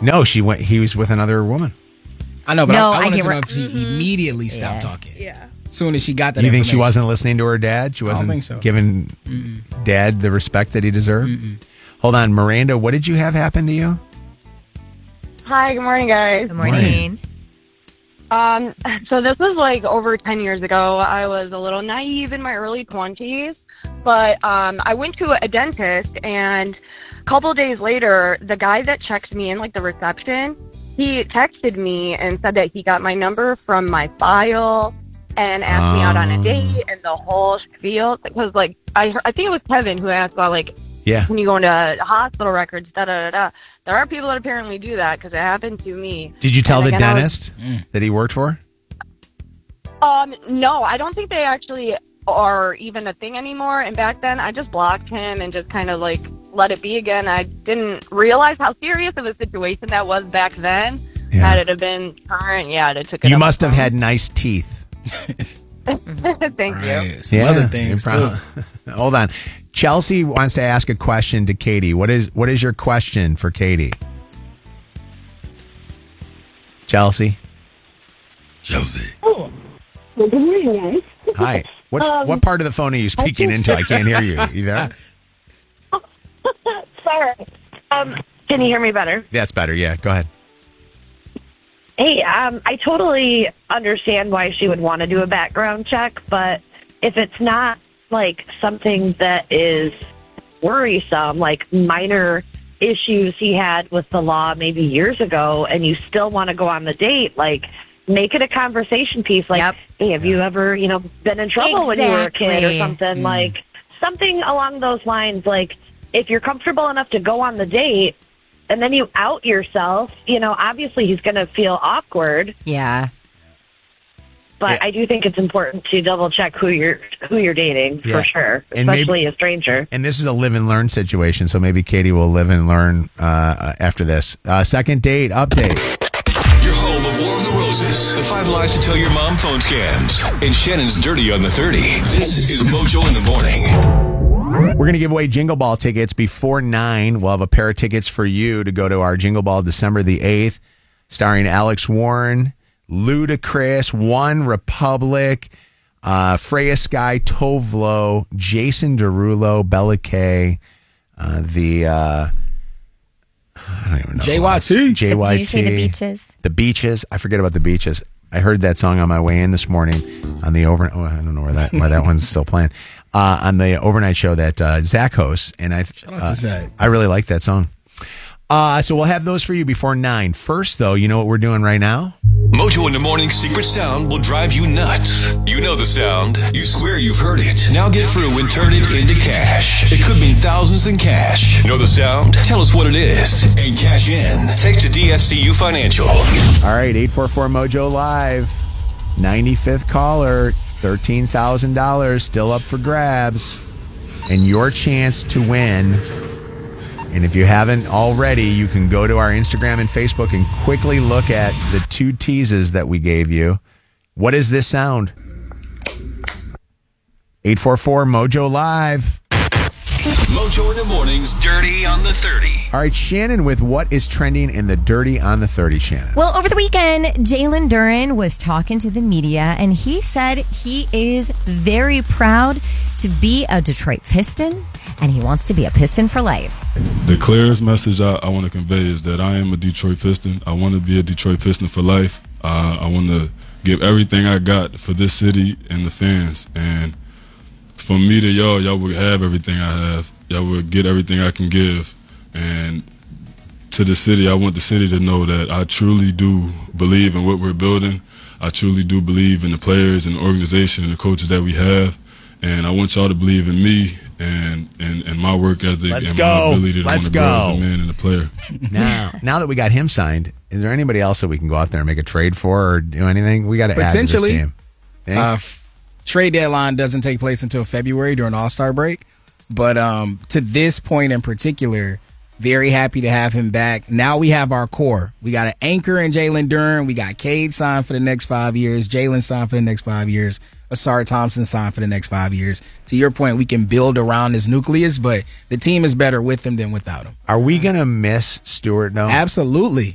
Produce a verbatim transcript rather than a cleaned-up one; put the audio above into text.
No, she went. He was with another woman. I know, but No, I, I I wanted get to know what- if she immediately stopped Yeah. talking. Yeah. As soon as she got that You think she information. wasn't listening to her dad? She I don't wasn't think so. giving dad the respect that he deserved? Mm-mm. Hold on, Miranda, what did you have happen to you? Hi, good morning, guys. Good morning. Um, so this was like over ten years ago. I was a little naive in my early twenties, but um, I went to a dentist, and a couple of days later, the guy that checked me in, like the reception, he texted me and said that he got my number from my file and asked me out on a date and the whole spiel. Because like I, heard, I think it was Kevin who asked about like Yeah. when you go into hospital records, da da da da. There are people that apparently do that because it happened to me. Did you tell And the again, I was- dentist that he worked for? Um, no, I don't think they actually are even a thing anymore. And back then, I just blocked him and just kind of like let it be again. I didn't realize how serious of a situation that was back then. Yeah. Had it have been current, yeah, I'd have took it. You up must have front. had nice teeth. Thank you. Right. Some other things, you too. prob- Hold on. Chelsea wants to ask a question to Katie. What is what is your question for Katie? Chelsea? Chelsea. Oh, well, good morning, guys. Hi. What Um, what part of the phone are you speaking I think- into? I can't hear you. You there? Sorry. Um, Can you hear me better? That's better. Yeah, go ahead. hey, um, I totally understand why she would want to do a background check, but if it's not like something that is worrisome, like minor issues he had with the law maybe years ago, and you still want to go on the date, like make it a conversation piece. Like, Yep. hey, have you ever, you know, been in trouble when you were a kid or Exactly. something? Like something along those lines. Like if you're comfortable enough to go on the date, and then you out yourself, you know, obviously he's going to feel awkward, Yeah. but Yeah. I do think it's important to double check who you're who you're dating Yeah. for sure, And maybe- especially a stranger. And this is a live and learn situation, so maybe Katie will live and learn uh, after this. Uh, second date update. Your home of War of the Roses, the five lies to tell your mom phone scams, and Shannon's Dirty on the thirty. This is Mojo in the Morning. We're going to give away Jingle Ball tickets before nine. We'll have a pair of tickets for you to go to our Jingle Ball December the eighth, starring Alex Warren, Ludacris, One Republic, uh, Freya Sky, Tovlo, Jason Derulo, Bella Kay, uh, the, uh, I don't even know. J Y T. J Y T. Did you say the beaches? The Beaches. I forget about the Beaches. I heard that song on my way in this morning on the over. Oh, I don't know where that why that one's still playing uh, on the overnight show that uh, Zach hosts, and I out to uh, Zach. I really like that song. Uh, so we'll have those for you before nine. First, though, you know what we're doing right now? Mojo in the Morning's secret sound will drive you nuts. You know the sound. You swear you've heard it. Now get through and turn it into cash. It could mean thousands in cash. Know the sound? Tell us what it is and cash in. Text to D F C U Financial. All right, eight four four Mojo Live, ninety-fifth caller, thirteen thousand dollars still up for grabs, and your chance to win. And if you haven't already, you can go to our Instagram and Facebook and quickly look at the two teases that we gave you. What is this sound? eight four four Mojo Live. Mojo in the Morning's Dirty on the thirty. All right, Shannon with what is trending in the Dirty on the thirty, Shannon. Well, over the weekend, Jalen Duren was talking to the media, and he said he is very proud to be a Detroit Piston, and he wants to be a Piston for life. The clearest message I, I want to convey is that I am a Detroit Piston. I want to be a Detroit Piston for life. Uh, I want to give everything I got for this city and the fans. And from me to y'all, y'all would have everything I have. Y'all would get everything I can give. And to the city, I want the city to know that I truly do believe in what we're building. I truly do believe in the players and the organization and the coaches that we have. And I want y'all to believe in me and, and, and my work ethic Let's and go. my ability to Let's want to grow as go. a man and a player. Now, now that we got him signed, is there anybody else that we can go out there and make a trade for or do anything? We got to add to this Potentially. team. Think? Uh, f- trade deadline doesn't take place until February during All-Star break. But um, to this point in particular, very happy to have him back. Now we have our core. We got an anchor in Jalen Duren. We got Cade signed for the next five years. Jalen signed for the next five years. Asar Thompson signed for the next five years. To your point, we can build around this nucleus, but the team is better with him than without him. Are we going to miss Stewart, though? Absolutely.